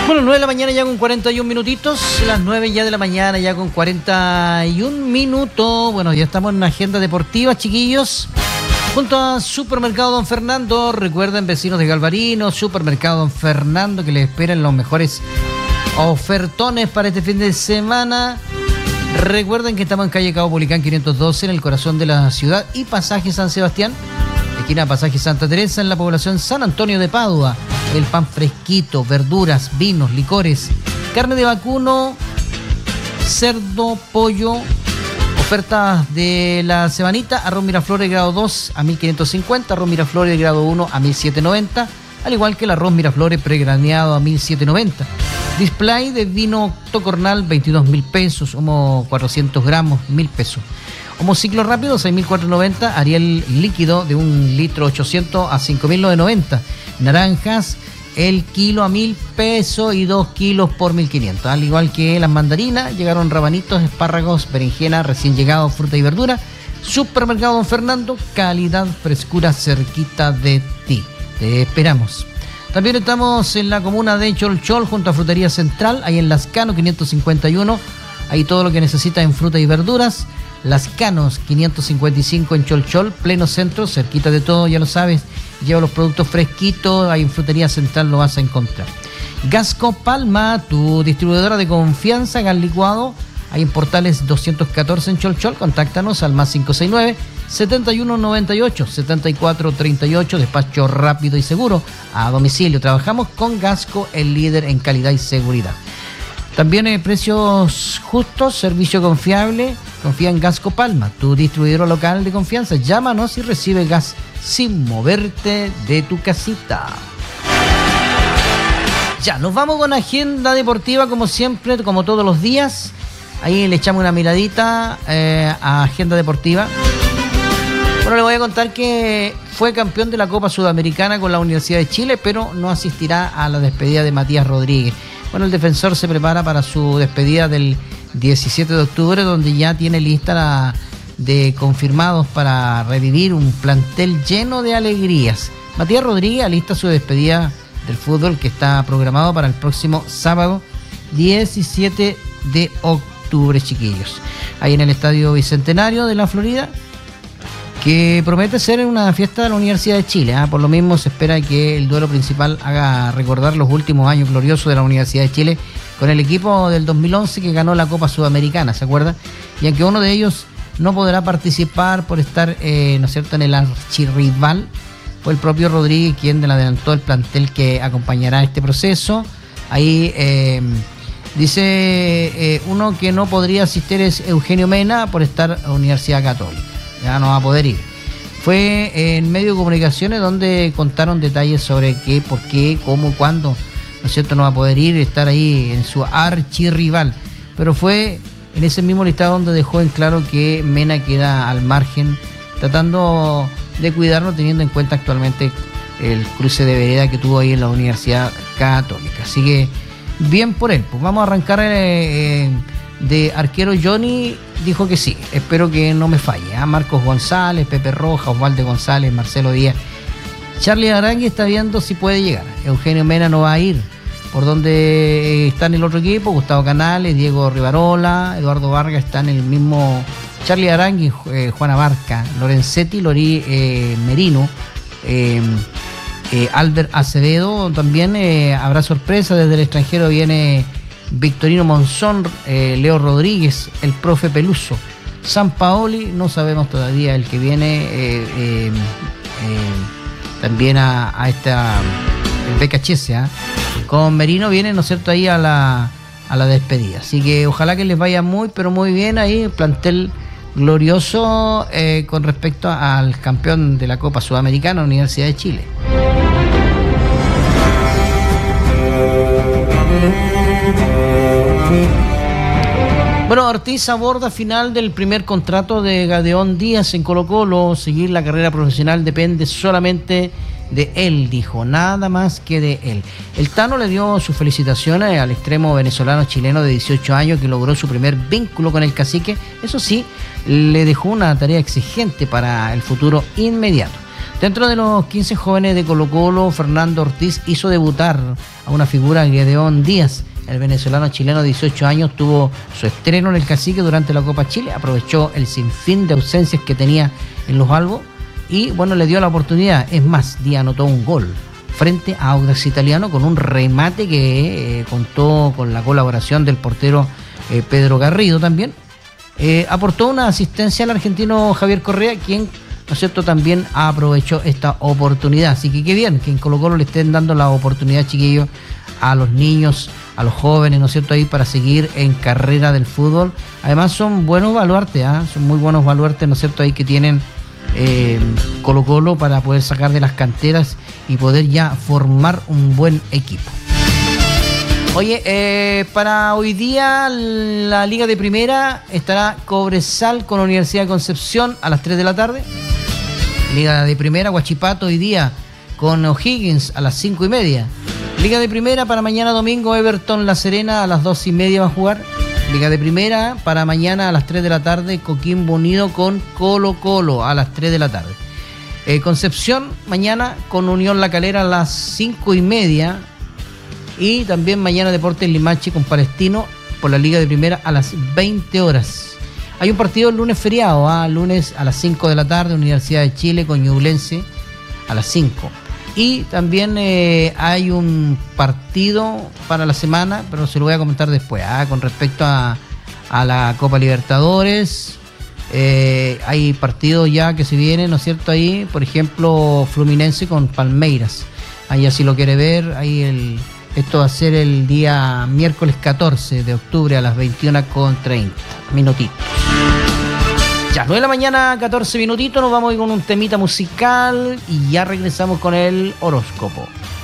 Bueno, 9 de la mañana ya con 41 minutitos, las 9 ya de la mañana ya con 41 minutos. Bueno, ya estamos en una agenda deportiva, chiquillos. Junto a Supermercado Don Fernando, recuerden, vecinos de Galvarino, Supermercado Don Fernando, que les esperan los mejores ofertones para este fin de semana. Recuerden que estamos en calle Cabo Policán 512, en el corazón de la ciudad, y pasaje San Sebastián, esquina pasaje Santa Teresa, en la población San Antonio de Padua. El pan fresquito, verduras, vinos, licores, carne de vacuno, cerdo, pollo, ofertas de la semanita, arroz Miraflores grado 2 a 1.550, arroz Miraflores grado 1 a 1.790, al igual que el arroz Miraflores pregraneado a 1.790. Display de vino Tocornal, 22.000 pesos, Homo 400 gramos, 1.000 pesos. Homo ciclo rápido, 6.490, Ariel líquido de 1 litro 800 a 5.990. Naranjas, el kilo a 1.000 pesos y 2 kilos por 1.500. Al igual que las mandarinas, llegaron rabanitos, espárragos, berenjena, recién llegado, fruta y verdura. Supermercado Don Fernando, calidad, frescura cerquita de ti. Te esperamos. También estamos en la comuna de Cholchol, junto a Frutería Central, ahí en Lascano 551. Ahí todo lo que necesitas en fruta y verduras. Lascanos 555 en Cholchol, pleno centro, cerquita de todo, ya lo sabes. Lleva los productos fresquitos, ahí en Frutería Central lo vas a encontrar. Gasco Palma, tu distribuidora de confianza, gas licuado, ahí en Portales 214 en Cholchol. Contáctanos al más 569 7198 7438, despacho rápido y seguro a domicilio. Trabajamos con Gasco, el líder en calidad y seguridad. También precios justos, servicio confiable. Confía en Gasco Palma, tu distribuidor local de confianza. Llámanos y recibe gas sin moverte de tu casita. Ya, nos vamos con agenda deportiva como siempre, como todos los días. Ahí le echamos una miradita a agenda deportiva. Bueno, le voy a contar que fue campeón de la Copa Sudamericana con la Universidad de Chile, pero no asistirá a la despedida de Matías Rodríguez. Bueno, el defensor se prepara para su despedida del 17 de octubre, donde ya tiene lista la de confirmados para revivir un plantel lleno de alegrías. Matías Rodríguez alista su despedida del fútbol, que está programado para el próximo sábado 17 de octubre, chiquillos. Ahí en el Estadio Bicentenario de la Florida, que promete ser una fiesta de la Universidad de Chile. Por lo mismo se espera que el duelo principal haga recordar los últimos años gloriosos de la Universidad de Chile con el equipo del 2011 que ganó la Copa Sudamericana, ¿se acuerdan? Y aunque uno de ellos no podrá participar por estar, ¿no es cierto?, en el archirrival, fue el propio Rodríguez quien adelantó el plantel que acompañará este proceso. Ahí dice uno que no podría asistir es Eugenio Mena por estar a la Universidad Católica. Ya no va a poder ir. Fue en medio de comunicaciones donde contaron detalles sobre qué, por qué, cómo, cuándo, ¿no es cierto?, no va a poder ir, estar ahí en su archirrival. Pero fue en ese mismo listado donde dejó en claro que Mena queda al margen, tratando de cuidarlo, teniendo en cuenta actualmente el cruce de vereda que tuvo ahí en la Universidad Católica. Así que bien por él. Pues vamos a arrancar de arquero. Johnny dijo que sí, espero que no me falle. Marcos González, Pepe Roja, Osvaldo González, Marcelo Díaz. Charlie Arangui está viendo si puede llegar. Eugenio Mena no va a ir. Por donde está en el otro equipo, Gustavo Canales, Diego Rivarola, Eduardo Vargas está en el mismo. Charlie Arangui, Juana Barca, Lorenzetti, Lori Merino, Albert Acevedo. También habrá sorpresa, desde el extranjero viene Victorino Monzón, Leo Rodríguez, el profe Peluso, Sampaoli, no sabemos todavía el que viene, también a esta el BKHS, con Merino viene, ¿no es cierto?, ahí a la despedida. Así que ojalá que les vaya muy, pero muy bien ahí, el plantel glorioso con respecto al campeón de la Copa Sudamericana, Universidad de Chile. Bueno, Ortiz aborda final del primer contrato de Gadeón Díaz en Colo-Colo. Seguir la carrera profesional depende solamente de él, dijo, nada más que de él. El Tano le dio sus felicitaciones al extremo venezolano-chileno de 18 años que logró su primer vínculo con el Cacique. Eso sí, le dejó una tarea exigente para el futuro inmediato. Dentro de los 15 jóvenes de Colo-Colo, Fernando Ortiz hizo debutar a una figura, Gedeón Díaz. El venezolano chileno de 18 años tuvo su estreno en el Cacique durante la Copa Chile, aprovechó el sinfín de ausencias que tenía en los albos y bueno, le dio la oportunidad. Es más, Díaz anotó un gol frente a Audax Italiano con un remate que contó con la colaboración del portero Pedro Garrido también. Aportó una asistencia al argentino Javier Correa, quien, ¿no es cierto?, también aprovechó esta oportunidad. Así que qué bien que en Colo-Colo le estén dando la oportunidad, chiquillos, a los niños, a los jóvenes, ¿no es cierto?, ahí para seguir en carrera del fútbol. Además son buenos baluartes, son muy buenos baluartes, ¿no es cierto?, ahí que tienen Colo-Colo para poder sacar de las canteras y poder ya formar un buen equipo. Oye, para hoy día la Liga de Primera estará Cobresal con Universidad de Concepción a las 3 de la tarde. Liga de Primera, Huachipato hoy día con O'Higgins a las 5:30. Liga de Primera para mañana domingo, Everton La Serena a las 2:30 va a jugar. Liga de Primera para mañana a las 3 de la tarde, Coquimbo Unido con Colo-Colo a las 3 de la tarde. Concepción mañana con Unión La Calera a las 5:30. Y también mañana Deportes Limache con Palestino por la Liga de Primera a las 20 horas. Hay un partido el lunes feriado, lunes a las 5 de la tarde, Universidad de Chile con Ñublense a las 5. Y también hay un partido para la semana, pero se lo voy a comentar después, con respecto a la Copa Libertadores. Hay partidos ya que se vienen, ¿no es cierto? Ahí, por ejemplo, Fluminense con Palmeiras. Ahí así lo quiere ver, ahí esto va a ser el día miércoles 14 de octubre a las 21:30 minutitos. Ya, 9 de la mañana, 14 minutitos, nos vamos a ir con un temita musical y ya regresamos con el horóscopo.